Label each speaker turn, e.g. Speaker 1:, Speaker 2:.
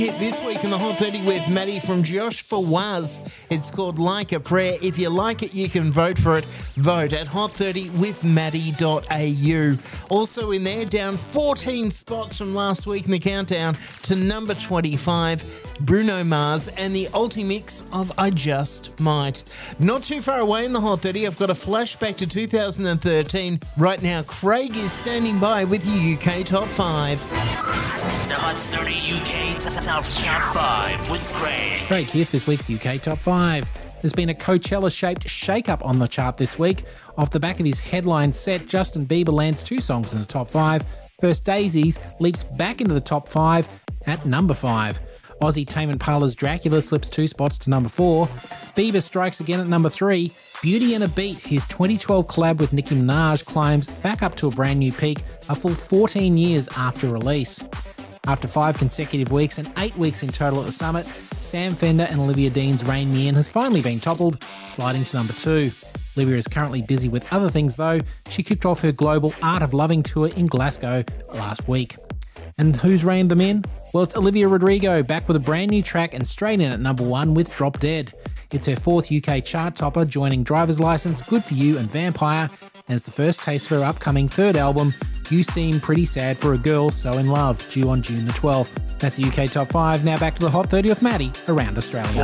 Speaker 1: Hit this week in the Hot 30 with Maddie from Josh Fawaz. It's called Like a Prayer. If you like it, you can vote for it. Vote at hot30withmaddie.au. Also in there, down 14 spots from last week in the countdown to number 25, Bruno Mars and the Ultimix of I Just Might. Not too far away in the Hot 30, I've got a flashback to 2013. Right now, Craig is standing by with your UK Top 5.
Speaker 2: The Hot 30 UK Top 5 with Craig.
Speaker 3: Craig here for this week's UK Top 5. There's been a Coachella-shaped shake-up on the chart this week. Off the back of his headline set, Justin Bieber lands 2 songs in the top 5. First Daisies leaps back into the top 5 at number 5. Aussie Tame Impala's Dracula slips 2 spots to number 4. Bieber strikes again at number 3. Beauty and a Beat, his 2012 collab with Nicki Minaj, climbs back up to a brand new peak a full 14 years after release. After 5 consecutive weeks and 8 weeks in total at the summit, Sam Fender and Olivia Dean's Rain Me In has finally been toppled, sliding to number 2. Olivia is currently busy with other things though. She kicked off her global Art of Loving tour in Glasgow last week. And who's reined them in? Well, it's Olivia Rodrigo, back with a brand new track and straight in at number 1 with Drop Dead. It's her 4th UK chart topper, joining Driver's License, Good For You and Vampire, and it's the first taste for her upcoming 3rd album, You Seem Pretty Sad for a Girl So In Love, due on June the 12th. That's the UK Top 5. Now back to the Hot 30 with Maddie around Australia.